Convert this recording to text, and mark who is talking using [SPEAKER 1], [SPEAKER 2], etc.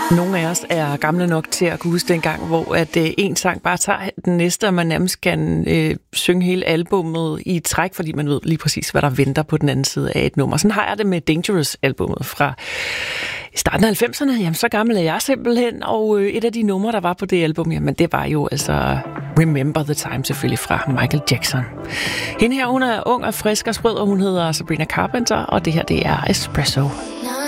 [SPEAKER 1] Nogle af os er gamle nok til at kunne huske dengang, hvor at en sang bare tager den næste, og man nærmest kan synge hele albummet i træk, fordi man ved lige præcis, hvad der venter på den anden side af et nummer. Sådan har jeg det med Dangerous-albummet fra starten af 90'erne. Jamen, så gammel er jeg simpelthen, og et af de numre, der var på det album, jamen, det var jo altså Remember the Time, selvfølgelig fra Michael Jackson. Hende her, hun er ung og frisk og sprød, og hun hedder Sabrina Carpenter, og det her, det er Espresso.
[SPEAKER 2] No.